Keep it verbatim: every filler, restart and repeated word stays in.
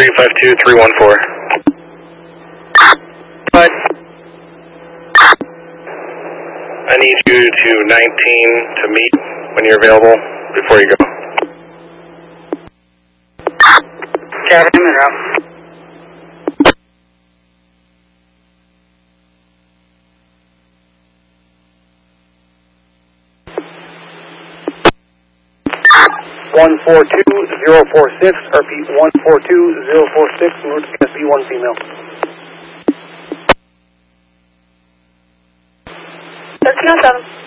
three five two three one four. But I need you to nineteen to meet when you're available before you go. Captain, and out. one four two zero four six, repeat one four two zero four six, route S B one female. thirteen oh seven.